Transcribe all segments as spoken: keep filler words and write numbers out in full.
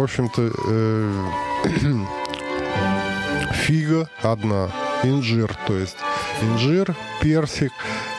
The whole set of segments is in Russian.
общем-то, э, фига одна, инжир, то есть инжир, персик.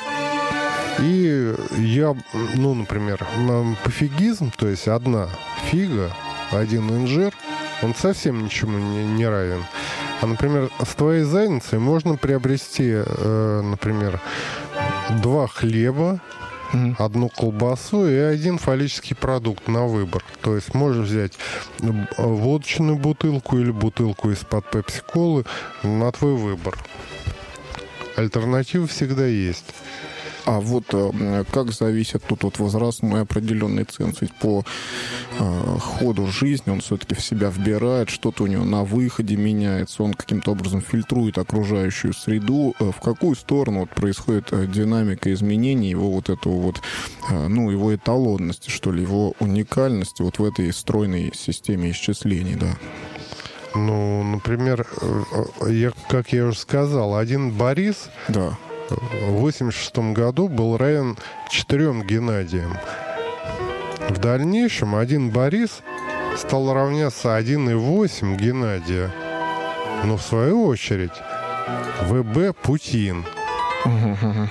И я, ну, например, пофигизм, то есть одна фига, один инжир, он совсем ничему не, не равен. А, например, с твоей задницей можно приобрести, э, например, два хлеба, mm-hmm. одну колбасу и один фаллический продукт на выбор. То есть можешь взять водочную бутылку или бутылку из-под пепси-колы на твой выбор. Альтернатива всегда есть. А вот э, как зависит тут вот возрастной определенный ценз? Ведь по э, ходу жизни он все-таки в себя вбирает, что-то у него на выходе меняется, он каким-то образом фильтрует окружающую среду. Э, в какую сторону вот происходит э, динамика изменений его вот этого вот, э, ну, его эталонности, что ли, его уникальности вот в этой стройной системе исчислений, да? Ну, например, я, как я уже сказал, один Борис... Да. В восемьдесят шестом году был равен четырем Геннадиям. В дальнейшем один Борис стал равняться один и восемь Геннадия. Но в свою очередь ВБ Путин. Угу.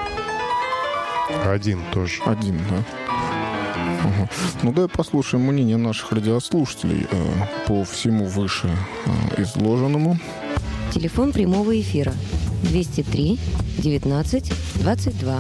Один тоже. Один, да. Угу. Ну, давай послушаем мнение наших радиослушателей э, по всему выше э, изложенному. Телефон прямого эфира двести три девятнадцать двадцать два.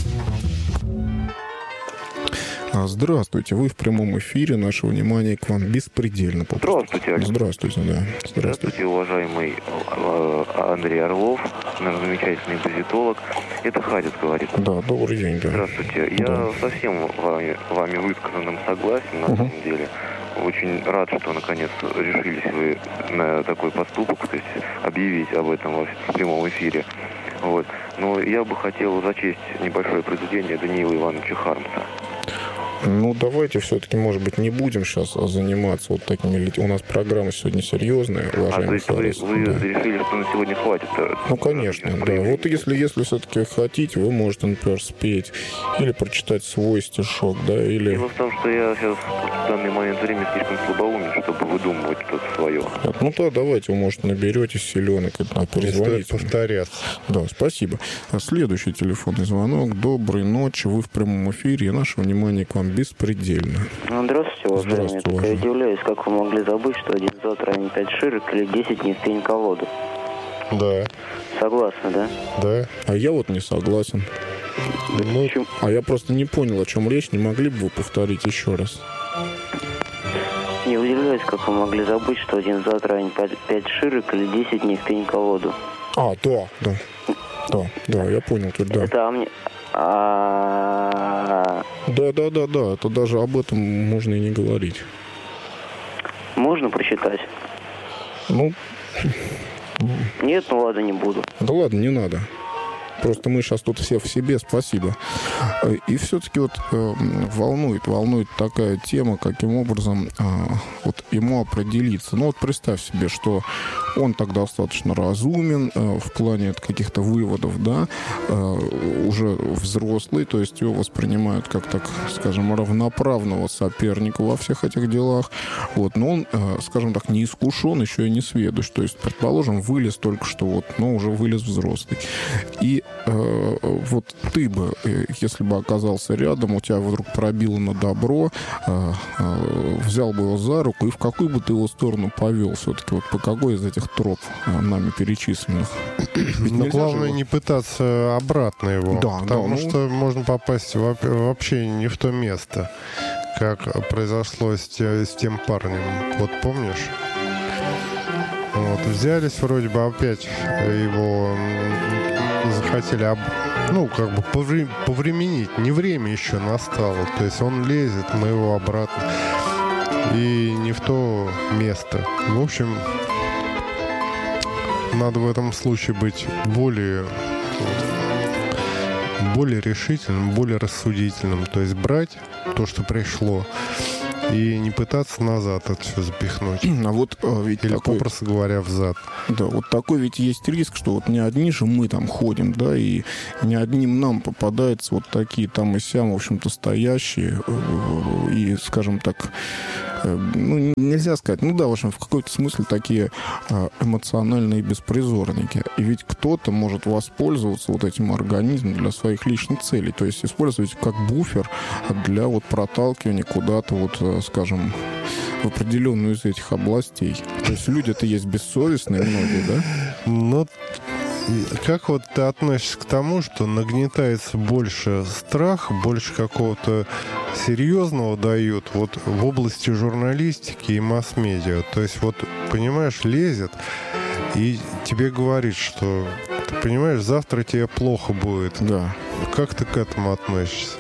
Здравствуйте, вы в прямом эфире. Наше внимание к вам беспредельно. Здравствуйте, Олег. Здравствуйте, да. Здравствуйте. Здравствуйте, уважаемый Андрей Орлов, наш замечательный позитолог. Это Хадис говорит. Да, добрый день. Да. Здравствуйте. Я да. совсем вами, вами высказанным согласен, на угу. самом деле. Очень рад, что наконец решились вы на такой поступок, то есть объявить об этом в прямом эфире. Вот. Но я бы хотел зачесть небольшое произведение Даниила Ивановича Хармса. Ну, давайте все-таки, может быть, не будем сейчас заниматься вот такими... У нас программа сегодня серьезная, уважаемый. А, то есть вы, вы да. решили, что на сегодня хватит? Ну, конечно, да. Вот если, если все-таки хотите, вы можете, например, спеть или прочитать свой стишок, да, или... Дело в том, что я сейчас в данный момент времени слишком слабоумен, чтобы выдумывать что-то свое. Так, ну, то давайте, вы, может, наберете селенок, а перезвоните. Повторяться. Да, спасибо. Следующий телефонный звонок. Доброй ночи, вы в прямом эфире, и наше внимание к вам беспредельно. Здравствуйте, уважаемые. Здравствуйте, я только удивляюсь, как вы могли забыть, что один зад равен пять широк или десять не в пень колоду. Да. Согласны, да? Да. А я вот не согласен. Ну, а я просто не понял, о чем речь. Не могли бы вы повторить еще раз? Не удивляюсь, как вы могли забыть, что один зад равен пять широк или десять не в пень колоду. А, да, да. Да, да, я понял тут, да. Это а мне... А... Да, да, да, да. Это даже об этом можно и не говорить. Можно прочитать? Ну... Нет, ну ладно, не буду. Да ладно, не надо. Просто мы сейчас тут все в себе, спасибо. И все-таки вот э, волнует, волнует такая тема, каким образом э, вот ему определиться. Ну вот представь себе, что он так достаточно разумен э, в плане каких-то выводов, да, э, уже взрослый, то есть его воспринимают как, так скажем, равноправного соперника во всех этих делах. Вот, но он, э, скажем так, не искушен, еще и не сведущ. То есть, предположим, вылез только что, вот, но уже вылез взрослый. И вот ты бы, если бы оказался рядом, у тебя вдруг пробило на добро, взял бы его за руку, и в какую бы ты его сторону повел все-таки? Вот по какой из этих троп нами перечисленных? Но главное не пытаться обратно его, да, потому да, ну... что можно попасть вообще не в то место, как произошло с, с тем парнем. Вот помнишь? Вот, взялись вроде бы опять его... захотели, об... ну, как бы повре... повременить. Не время еще настало. То есть он лезет, мы его обратно. И не в то место. В общем, надо в этом случае быть более, более решительным, более рассудительным. То есть брать то, что пришло, и не пытаться назад это все запихнуть. А вот ведь или такой, попросту говоря, взад. Да, вот такой ведь есть риск, что вот не одни же мы там ходим, да, и не одним нам попадаются вот такие там и сям, в общем-то, стоящие и, скажем так, ну, нельзя сказать, ну да, в общем, в какой-то смысле такие эмоциональные беспризорники. И ведь кто-то может воспользоваться вот этим организмом для своих личных целей, то есть использовать как буфер для вот проталкивания куда-то, вот, скажем, в определенную из этих областей. То есть люди-то есть бессовестные многие, да? Ну, как вот ты относишься к тому, что нагнетается больше страха, больше какого-то серьезного дают вот в области журналистики и масс-медиа? То есть вот, понимаешь, лезет и тебе говорит, что, ты понимаешь, завтра тебе плохо будет. Да. Как ты к этому относишься?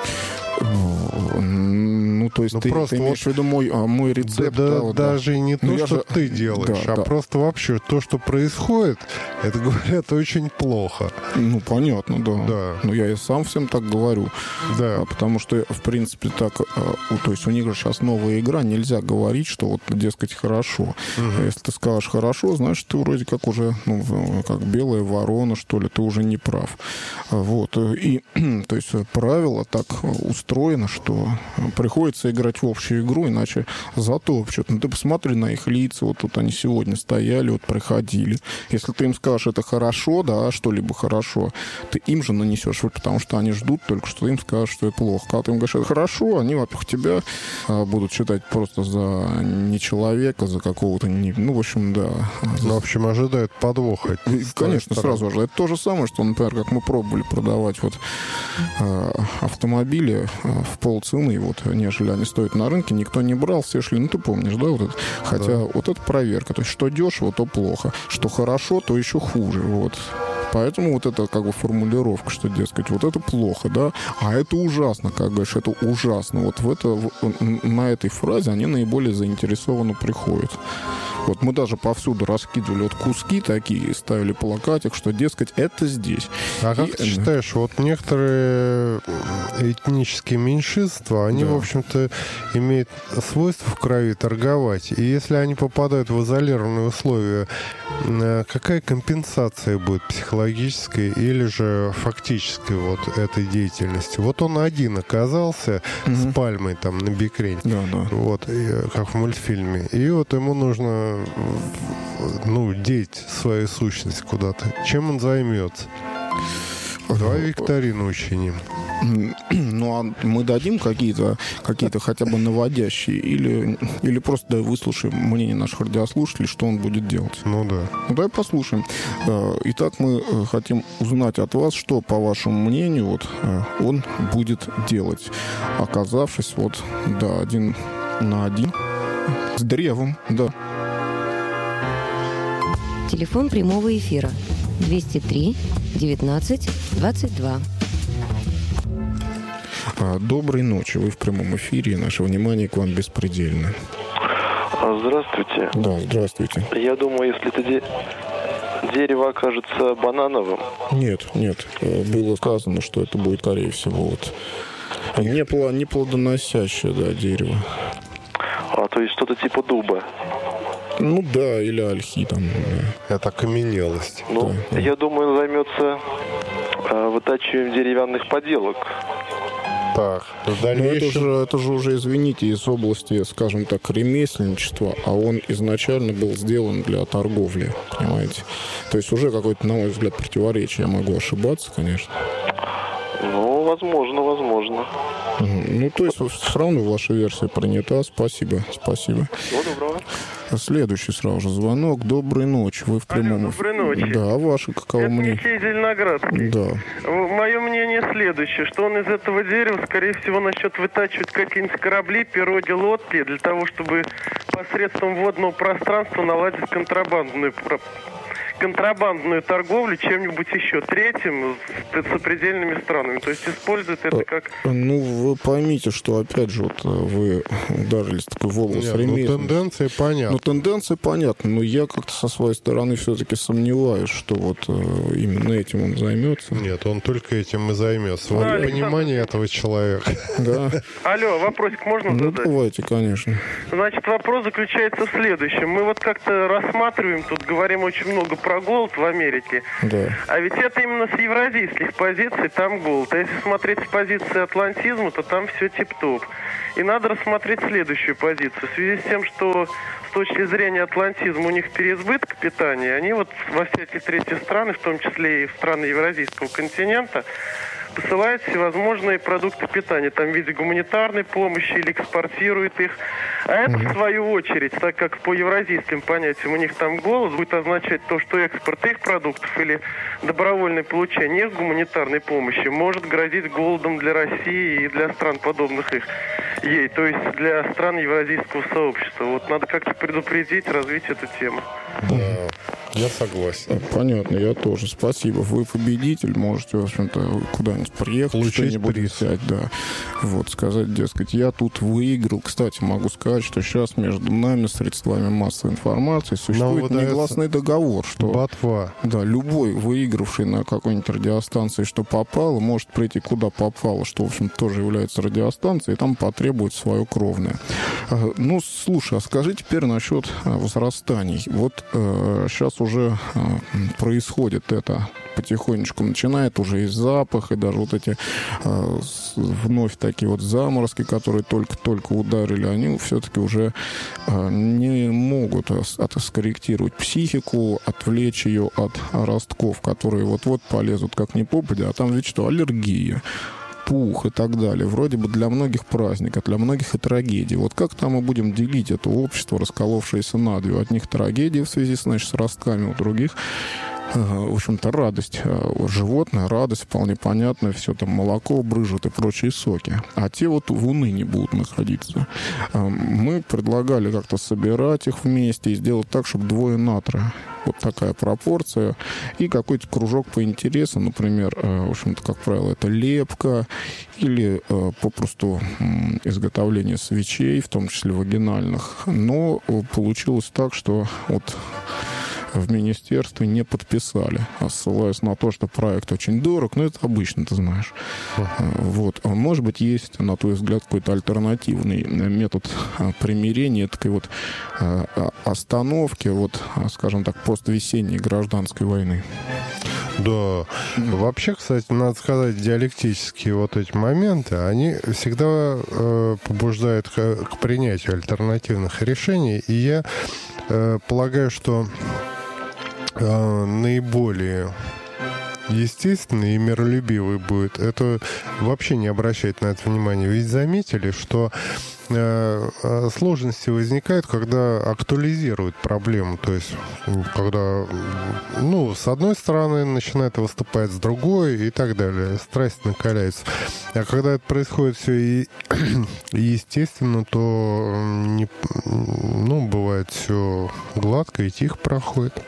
Ну, то есть ну, ты, ты имеешь вот, в виду мой, а, мой рецепт? Да, да, да, вот, даже да. не ну, то, что же... ты делаешь, да, а да. просто вообще то, что происходит, это, говорят, очень плохо. Ну, понятно, да. да. Ну, я и сам всем так говорю. Да. Потому что, в принципе, так... То есть у них же сейчас новая игра, нельзя говорить, что вот, дескать, хорошо. Угу. Если ты скажешь хорошо, значит, ты вроде как уже, ну, как белая ворона, что ли, ты уже не прав. Вот. И, то есть, правило так устроено, что приходится играть в общую игру, иначе затопчут. Ну, ты посмотри на их лица, вот тут они сегодня стояли, вот приходили. Если ты им скажешь, это хорошо, да, что-либо хорошо, ты им же нанесешь, потому что они ждут только, что ты им скажешь, что это плохо. Когда ты им говоришь, это хорошо, они, во-первых, тебя а, будут считать просто за не человека, за какого-то, не, ну, в общем, да. Ну, в общем, ожидают подвоха. И, конечно, сразу же. Это то же самое, что, например, как мы пробовали продавать вот а, автомобили а, в полцены, вот, нежели они стоят на рынке, никто не брал, все шли, ну, ты помнишь, да, вот это? Хотя да. вот это проверка, то есть что дешево, то плохо, что хорошо, то еще хуже, вот. Поэтому вот это как бы формулировка, что, дескать, вот это плохо, да, а это ужасно, как говоришь, это ужасно. Вот в это, в, на этой фразе они наиболее заинтересованно приходят. Вот мы даже повсюду раскидывали вот куски такие, ставили плакатик, что, дескать, это здесь. А и... как ты считаешь, вот некоторые этнические меньшинства, они, да. в общем-то, имеют свойство в крови торговать. И если они попадают в изолированные условия, какая компенсация будет психологической или же фактической вот этой деятельности? Вот он один оказался угу. с пальмой там на бикрень, да, да. вот, как в мультфильме. И вот ему нужно ну, деть свою сущность куда-то. Чем он займется? Давай викторину учиним. Ну, а мы дадим какие-то какие-то хотя бы наводящие или, или просто да, выслушаем мнение наших радиослушателей, что он будет делать? Ну да. Ну, давай послушаем. Итак, мы хотим узнать от вас, что, по вашему мнению, вот, он будет делать, оказавшись вот, да, один на один с древом, да. Телефон прямого эфира двести три девятнадцать двадцать два. Доброй ночи. Вы в прямом эфире. Наше внимание к вам беспредельно. Здравствуйте. Да, здравствуйте. Я думаю, если это де... дерево окажется банановым... Нет, нет. Было сказано, что это будет, скорее всего, вот не, пло... не плодоносящее, да, дерево. А, то есть что-то типа дуба. Ну да, или ольхи там. Да. Это окаменелость. Ну, да, я да. думаю, он займется э, вытачиванием деревянных поделок. Так, в дальнейшем... это, же, это же уже, извините, из области, скажем так, ремесленничества, а он изначально был сделан для торговли, понимаете? То есть уже какое-то, на мой взгляд, противоречие. Я могу ошибаться, конечно. Ну, возможно, возможно. Ну, то есть все равно ваша версия принята. Спасибо, спасибо. Всего доброго. Следующий сразу же звонок. Доброй ночи. Вы в прямом... Алло, доброй ночи. Да, а ваше каково Это мнение? Михей Зеленоградский. Да. Мое мнение следующее, что он из этого дерева, скорее всего, начнет вытачивать какие-нибудь корабли, пироги, лодки, для того, чтобы посредством водного пространства наладить контрабандную контрабандную торговлю чем-нибудь еще третьим с сопредельными странами. То есть используют это как... Ну, вы поймите, что, опять же, вот вы ударились в такую в область ремесленности. Ну, тенденция понятна. Ну, тенденция понятна, но я как-то со своей стороны все-таки сомневаюсь, что вот именно этим он займется. Нет, он только этим и займется. Вот да, понимание Александр... этого человека. Да. Алло, вопросик можно ну, задать? Ну, давайте, конечно. Значит, вопрос заключается в следующем. Мы вот как-то рассматриваем, тут говорим очень много про голод в Америке. Да. А ведь это именно с евразийских позиций там голод. А если смотреть с позиции атлантизма, то там все тип-топ. И надо рассмотреть следующую позицию. В связи с тем, что с точки зрения атлантизма у них переизбыток питания, они вот во всякие третьи страны, в том числе и в страны Евразийского континента, посылают всевозможные продукты питания, там в виде гуманитарной помощи или экспортируют их. А это, в свою очередь, так как по евразийским понятиям у них там голод, будет означать то, что экспорт их продуктов или добровольное получение их гуманитарной помощи может грозить голодом для России и для стран, подобных их ей, то есть для стран евразийского сообщества. Вот надо как-то предупредить, развить эту тему. Да, я согласен. Понятно, я тоже. Спасибо. Вы победитель, можете, в общем-то, куда-нибудь приехать, что-нибудь взять, да. Вот, сказать, дескать, я тут выиграл. Кстати, могу сказать, что сейчас между нами, средствами массовой информации, существует негласный договор, что ботва. Да, любой выигравший на какой-нибудь радиостанции, что попало, может прийти куда попало, что, в общем, тоже является радиостанцией, и там потребует свое кровное. Ну, слушай, а скажи теперь насчет возрастаний. Вот э, сейчас уже э, происходит это потихонечку, начинает уже и запах, и даже вот эти э, вновь такие вот заморозки, которые только-только ударили, они все-таки уже э, не могут от, скорректировать психику, отвлечь ее от ростков, которые вот-вот полезут как ни попадя, а там ведь что, аллергия, пух и так далее. Вроде бы для многих праздник, а для многих и трагедия. Вот как там мы будем делить это общество, расколовшееся на две? От них трагедия в связи, значит, с ростками, у других, в общем-то, радость. Животное, радость вполне понятная, все там молоко брыжет и прочие соки. А те вот в унынии будут находиться. Мы предлагали как-то собирать их вместе и сделать так, чтобы двое натрия. Вот такая пропорция. И какой-то кружок по интересам, например, в общем-то, как правило, это лепка или попросту изготовление свечей, в том числе вагинальных. Но получилось так, что вот в министерстве не подписали, ссылаясь на то, что проект очень дорог, но это обычно, ты знаешь. Uh-huh. Вот. Может быть, есть, на твой взгляд, какой-то альтернативный метод примирения, такой вот остановки, вот, скажем так, поствесенней гражданской войны. Да. Вообще, кстати, надо сказать, диалектические вот эти моменты, они всегда э, побуждают к, к принятию альтернативных решений, и я э, полагаю, что наиболее естественный и миролюбивый будет, это вообще не обращать на это внимания. Ведь заметили, что э, сложности возникают, когда актуализируют проблему. То есть, когда, ну, с одной стороны начинает выступать, с другой и так далее. Страсть накаляется. А когда это происходит все и, естественно, то не, ну, бывает все гладко и тихо проходит.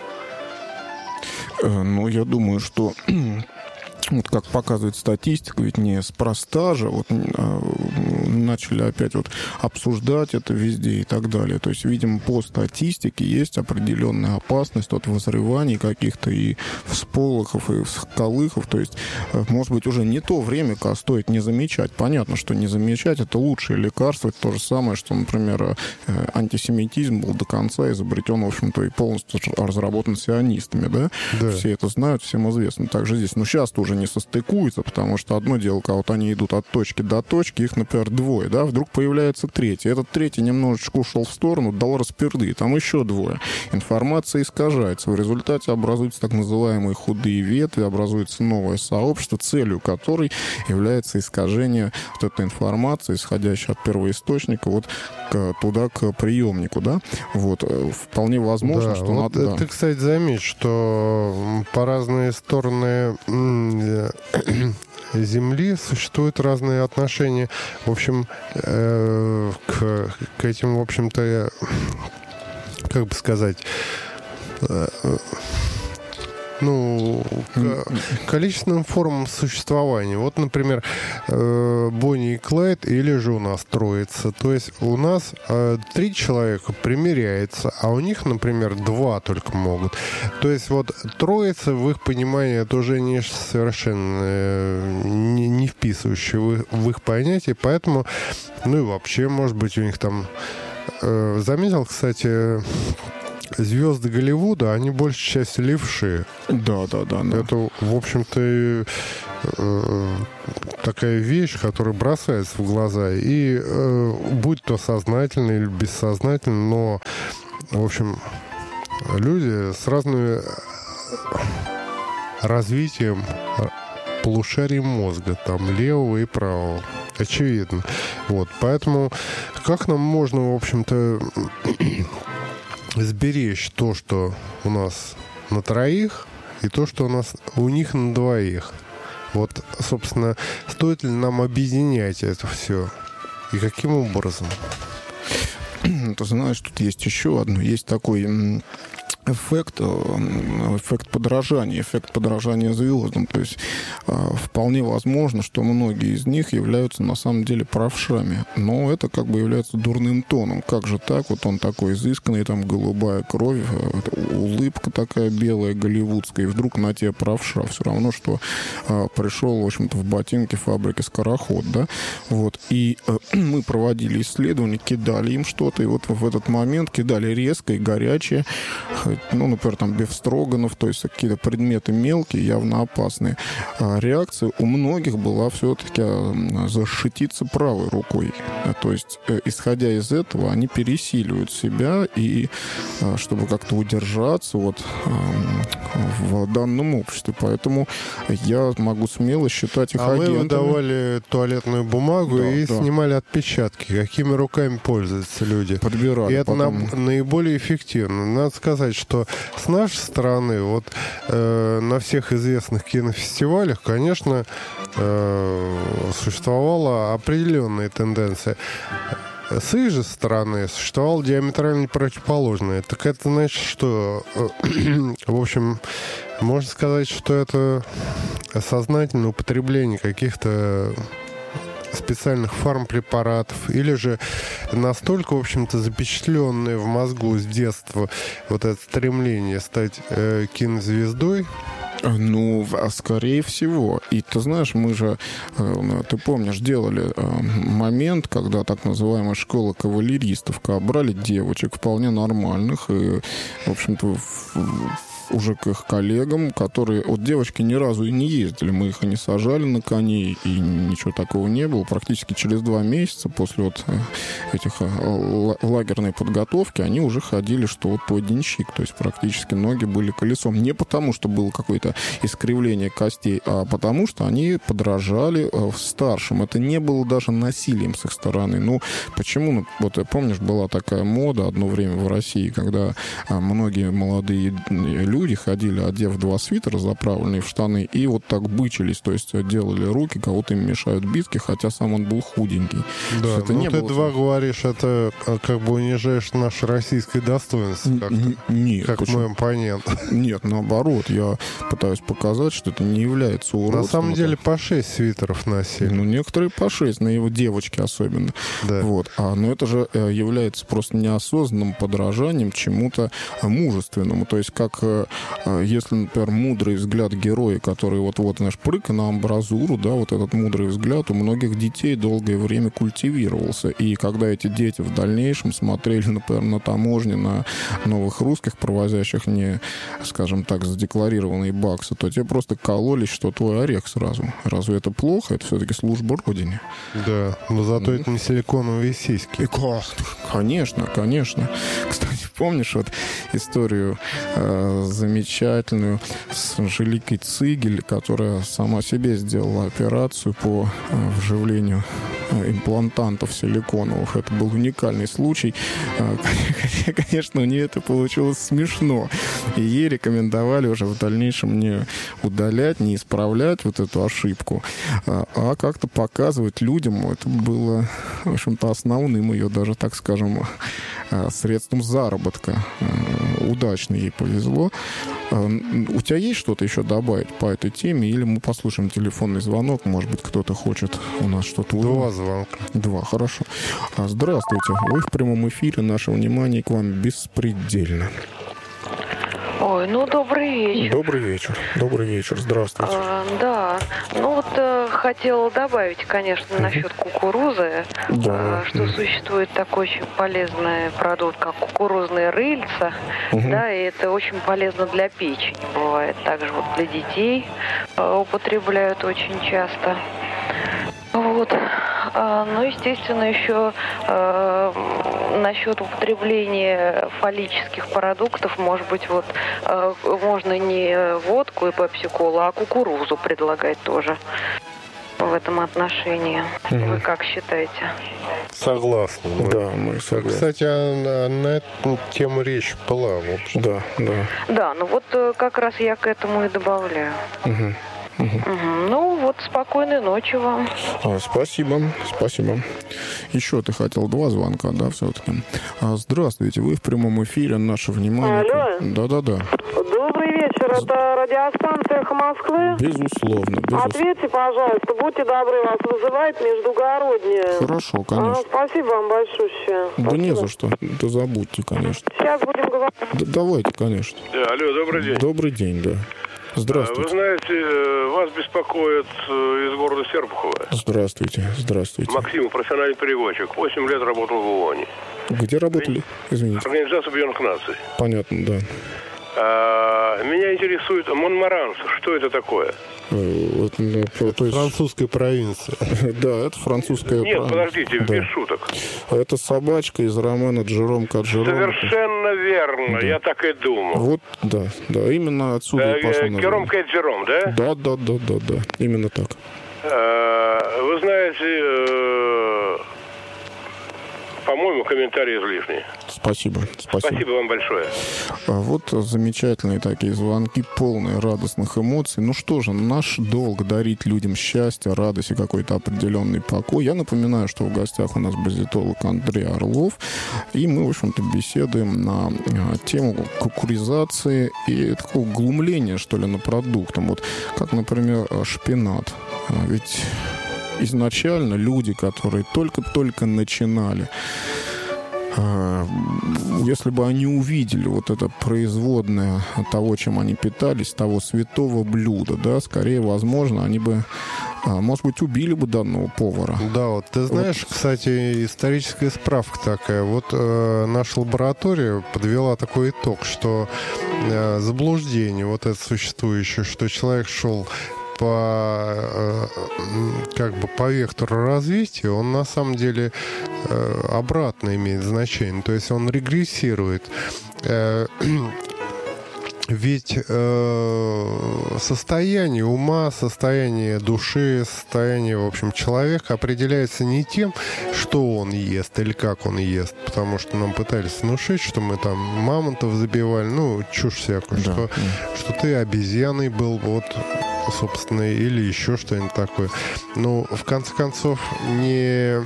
Ну, я думаю, что вот как показывает статистика, ведь не спроста же вот, а, начали опять вот обсуждать это везде и так далее. То есть, видимо, по статистике есть определенная опасность от взрываний каких-то и всполохов, и всколыхов. То есть, может быть, уже не то время, когда стоит не замечать. Понятно, что не замечать — это лучшее лекарство. Это то же самое, что, например, антисемитизм был до конца изобретен, в общем-то, и полностью разработан сионистами, да? Да. Все это знают, всем известно. Также здесь. Но сейчас-то уже не состыкуется, потому что одно дело, когда вот они идут от точки до точки, их, например, двое, да, вдруг появляется третий. Этот третий немножечко ушел в сторону, дал расперды, там еще двое. Информация искажается. В результате образуются так называемые худые ветви, образуется новое сообщество, целью которой является искажение вот этой информации, исходящей от первоисточника, вот к, туда, к приемнику, да. Вот. Вполне возможно, да, что вот надо... Ты, да. кстати, заметь, что по разные стороны Земли существуют разные отношения, в общем, э, к, к этим, в общем-то, как бы сказать, э, ну, к количественным формам существования. Вот, например, э, Бонни и Клайд или же у нас троица. То есть у нас э, три человека примиряется, а у них, например, два только могут. То есть вот троица, в их понимании, это уже не совершенно э, не, не вписывающие в, в их понятие, поэтому, ну и вообще, может быть, у них там... Э, заметил, кстати... звезды Голливуда, они большей частью левши. Да, да, да. да. Это, в общем-то, э, такая вещь, которая бросается в глаза. И э, будь то сознательно или бессознательно, но, в общем, люди с разным развитием полушарий мозга, там, левого и правого. Очевидно. Вот. Поэтому как нам можно, в общем-то, сберечь то, что у нас на троих, и то, что у нас у них на двоих? Вот, собственно, стоит ли нам объединять это все? И каким образом? Ты знаешь, тут есть еще одно. Есть такой эффект, эффект подражания, эффект подражания звездам. То есть вполне возможно, что многие из них являются на самом деле правшами. Но это как бы является дурным тоном. Как же так? Вот он такой изысканный, там голубая кровь, улыбка такая белая, голливудская, и вдруг на тебе правша. Все равно, что а, пришел, в общем-то, в ботинке фабрики «Скороход», да? Вот. И а, мы проводили исследования, кидали им что-то, и вот в этот момент кидали резко и горячее, ну, например, там бефстроганов, то есть какие-то предметы мелкие, явно опасные. А реакция у многих была все-таки защититься правой рукой. То есть, исходя из этого, они пересиливают себя, и чтобы как-то удержаться вот в данном обществе. Поэтому я могу смело считать их а агентами. мы выдавали туалетную бумагу, да, и да. снимали отпечатки, какими руками пользуются люди. Подбирали. И это потом... на, наиболее эффективно. Надо сказать, что с нашей стороны вот э, на всех известных кинофестивалях, конечно, э, существовала определенная тенденция. С их же стороны существовало диаметрально противоположное. Так это значит, что, э, в общем, можно сказать, что это сознательное употребление каких-то специальных фармпрепаратов, или же настолько, в общем-то, запечатленное в мозгу с детства вот это стремление стать э, кинозвездой. Ну, скорее всего. И ты знаешь, мы же, ты помнишь, делали момент, когда так называемая школа кавалеристов брали девочек вполне нормальных и, в общем-то, уже к их коллегам, которые... Вот девочки ни разу и не ездили. Мы их и не сажали на коней, и ничего такого не было. Практически через два месяца после вот этих лагерной подготовки они уже ходили, что вот по денщик. То есть практически ноги были колесом. Не потому, что было какое-то искривление костей, а потому, что они подражали старшим. Это не было даже насилием с их стороны. Ну, почему? Ну, вот помнишь, была такая мода одно время в России, когда многие молодые люди Люди ходили, одев два свитера, заправленные в штаны, и вот так бычились, то есть делали руки, кого-то им мешают битки, хотя сам он был худенький. Да, это ну не ты было... два говоришь, это как бы унижаешь наше российское достоинство, Нет, как почему? мой оппонент. Нет, наоборот, я пытаюсь показать, что это не является уродством. На самом деле по шесть свитеров носили. Ну, некоторые по шесть, на его девочки особенно. Да. Вот. А, но это же является просто неосознанным подражанием чему-то мужественному. То есть как если, например, мудрый взгляд героя, который вот-вот, знаешь, прыг на амбразуру, да, вот этот мудрый взгляд у многих детей долгое время культивировался. И когда эти дети в дальнейшем смотрели, например, на таможне, на новых русских, провозящих не, скажем так, задекларированные баксы, то те просто кололись, что твой орех сразу. Разве это плохо? Это все-таки служба Родине. Да, но зато это не силиконовые сиськи. Конечно, конечно. Кстати, помнишь вот историю э, замечательную с Анжеликой Цигель, которая сама себе сделала операцию по э, вживлению э, имплантантов силиконовых. Это был уникальный случай. Э, конечно, у нее это получилось смешно. И ей рекомендовали уже в дальнейшем не удалять, не исправлять вот эту ошибку, а, а как-то показывать людям. Это было, в общем-то, основным ее даже, так скажем, средством заработка. Удачно ей повезло. У тебя есть что-то еще добавить по этой теме? Или мы послушаем телефонный звонок? Может быть, кто-то хочет у нас что-то узнать? Два звонка. Два, хорошо. Здравствуйте. Вы в прямом эфире. Наше внимание к вам беспредельно. Ой, ну добрый вечер. Добрый вечер. Добрый вечер. Здравствуйте. А, да. Ну вот э, хотела добавить, конечно, насчет кукурузы, Да. э, что существует такой очень полезный продукт, как кукурузные рыльца, Мгм. да, и это очень полезно для печени бывает. Также вот для детей э, употребляют очень часто. Вот. А, ну, естественно, еще э, насчет употребления фаллических продуктов, может быть, вот э, можно не водку и пепси-колу, а кукурузу предлагать тоже в этом отношении. Мгм. Вы как считаете? Согласен. Да, мы согласны. Кстати, а на, на эту тему речь была, в общем. Да, да. Да, ну вот э, как раз я к этому и добавляю. Мгм. Мгм. Мгм. Ну вот, спокойной ночи вам. А, спасибо, спасибо. Еще ты хотел два звонка, да, все-таки? А, здравствуйте, вы в прямом эфире, наше внимание. Алло. Да-да-да. Добрый вечер, это радиостанция «Эхо Москвы». Безусловно, безусловно. Ответьте, пожалуйста, будьте добры, вас вызывает Междугороднее. Хорошо, конечно. А, спасибо вам большое. Да не за что, да забудьте, конечно. Сейчас будем говорить. Да, давайте, конечно. Да, алло, добрый день. Добрый день, да. Здравствуйте. Вы знаете, вас беспокоит из города Серпухова. Здравствуйте, здравствуйте. Максим, профессиональный переводчик. восемь лет работал в ООНе. Где работали? Извините. Организация Объединенных Наций. Понятно, да. А, меня интересует Монмаранс. Что это такое? Э, вот, ну, то- то есть- Французская провинция. Да, это французская Нет, провинция. подождите, Да. без шуток. Это собачка из романа Джером Каджером. Совершенно верно, Да. я так и думал. Вот, да, да, именно отсюда Э, и пошло э, Кером название. Кэджером, да? Да, да, да, да, да, именно так. Э, Вы знаете, э, по-моему, комментарий излишний. Спасибо, спасибо. Спасибо вам большое. А вот замечательные такие звонки, полные радостных эмоций. Ну что же, наш долг дарить людям счастье, радость и какой-то определенный покой. Я напоминаю, что в гостях у нас базитолог Андрей Орлов, и мы, в общем-то, беседуем на а, тему кукуризации и такого глумления, что ли, на продуктом. Вот как, например, шпинат. А Ведь изначально люди, которые только-только начинали, а, если бы они увидели вот это производное того, чем они питались, того святого блюда, да, скорее, возможно, они бы, а, может быть, убили бы данного повара. Да, вот ты знаешь, Вот. кстати, историческая справка такая. Вот э, наша лаборатория подвела такой итог, что э, заблуждение вот это существующее, что человек шел по э, как бы по вектору развития, он на самом деле э, обратно имеет значение. То есть он регрессирует. Э, Ведь э, состояние ума, состояние души, состояние, в общем, человека определяется не тем, что он ест или как он ест, потому что нам пытались внушить, что мы там мамонтов забивали, ну, чушь всякую, Да. что, что ты обезьяной был, вот, собственно, или еще что-нибудь такое. Ну, в конце концов, не...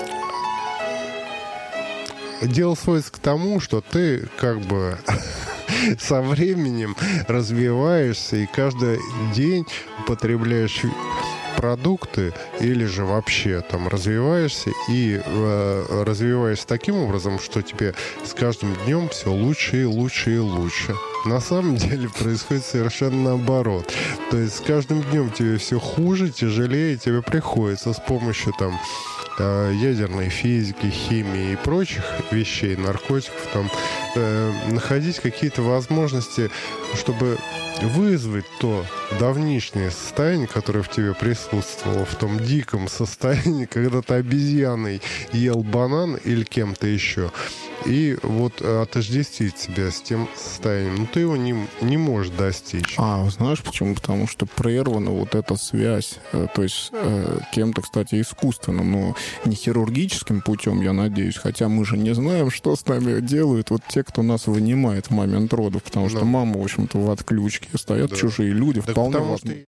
Дело сводится к тому, что ты как бы со временем развиваешься и каждый день употребляешь продукты или же вообще там развиваешься и э, развиваешься таким образом, что тебе с каждым днем все лучше и лучше и лучше. На самом деле происходит совершенно наоборот. То есть с каждым днем тебе все хуже, тяжелее, тебе приходится с помощью там э, ядерной физики, химии и прочих вещей, наркотиков, там, э, находить какие-то возможности, чтобы вызвать то давнишнее состояние, которое в тебе присутствовало, в том диком состоянии, когда ты обезьяной ел банан или кем-то еще, и вот отождествить себя с тем состоянием. Но ты его не, не можешь достичь. А, знаешь почему? Потому что прервана вот эта связь, э, то есть э, кем-то, кстати, искусственным, но не хирургическим путем, я надеюсь, хотя мы же не знаем, что с нами делают вот те, кто нас вынимает в момент родов, потому что Ну. мама, в общем-то, в отключке, стоят Да. чужие люди, Так вполне потому возможно. что